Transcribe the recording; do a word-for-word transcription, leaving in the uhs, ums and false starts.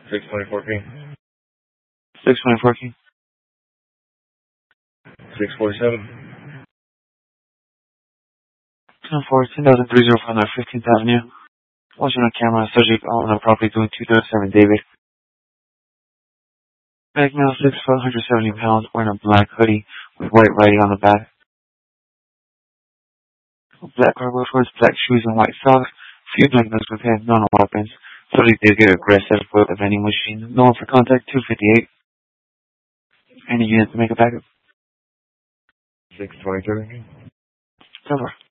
six twenty-four King. six twenty-four King. six forty-seven. ten four, ten thousand three oh five North fifteenth Avenue. Watching on camera, subject on the property doing two thirty-seven David. Bag male, six foot, one hundred seventy pounds, wearing a black hoodie with white writing on the back. Black cargo shorts, black shoes, and white socks. Few black notes with hands, none weapons. Subject did get aggressive with a vending machine. No one for contact, two fifty-eight. Any units to make a backup? six twenty-two King. Cover.